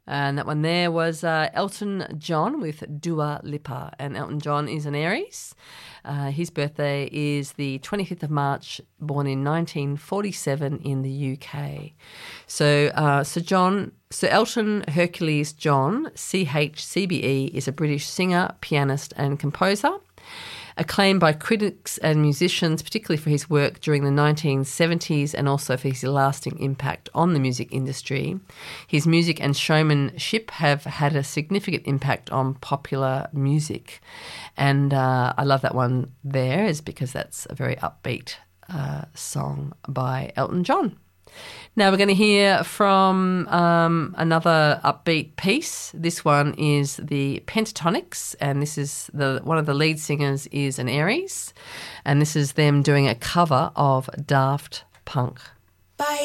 And that one there was Elton John with Dua Lipa. And Elton John is an Aries. His birthday is the 25th of March, born in 1947 in the UK. So Sir Elton Hercules John, CHCBE, is a British singer, pianist and composer. Acclaimed by critics and musicians, particularly for his work during the 1970s and also for his lasting impact on the music industry. His music and showmanship have had a significant impact on popular music. And I love that one there is because that's a very upbeat song by Elton John. Now we're going to hear from another upbeat piece. This one is the Pentatonics, and this is one of the lead singers is an Aries, and this is them doing a cover of Daft Punk. Bye.